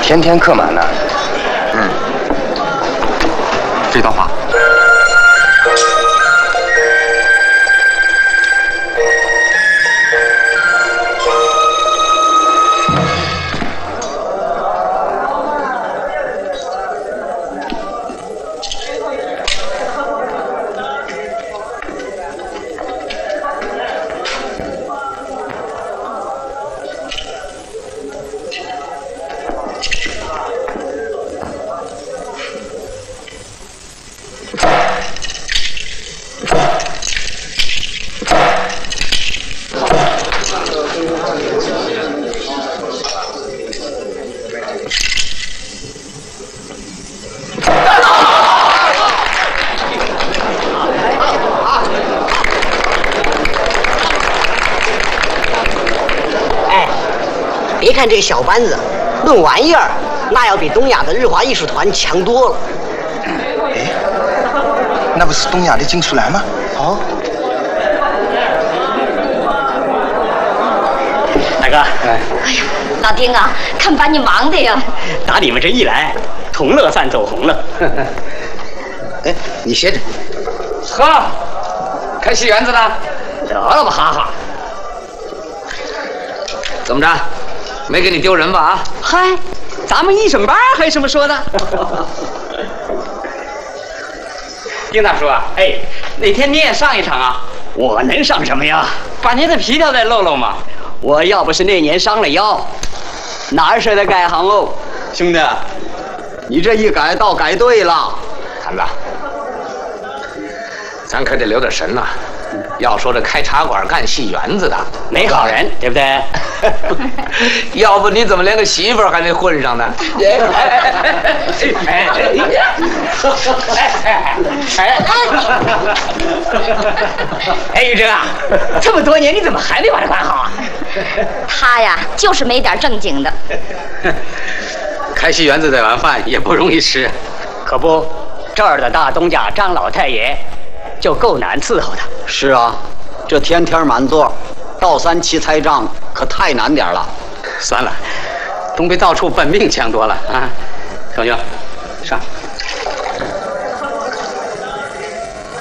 天天客满呢。 这倒话。 别看这个小班子，论玩意儿，那要比东亚的日华艺术团强多了。 哎，那不是东亚的金淑兰吗？ 哦， 大哥， 哎呀，老丁啊，看把你忙的呀！ 打你们这一来，同乐算走红了。 哎，你歇着。 呵，开戏园子了？ 得了吧，哈哈。 怎么着？没给你丢人吧？啊？ 嗨，咱们一整班还什么说的？ 丁大叔啊，哎，哪天你也上一场啊？ 我能上什么呀？ 把您的皮条再露露嘛。 我要不是那年伤了腰，哪舍得改行哦？ 兄弟，你这一改倒改对了。 坛子，咱可得留点神了。要说这开茶馆干戏园子的没好人，对不对？ 要不你怎么连个媳妇儿还没混上呢？ 哎，玉珍啊，这么多年你怎么还没把他管好啊？ 他呀，就是没点正经的。 开戏园子这碗饭也不容易吃， 可不，这儿的大东家张老太爷就够难伺候的。 是啊，这天天满座，倒37猜账可太难点了。 算了，总比到处奔命强多了啊！小兄，上。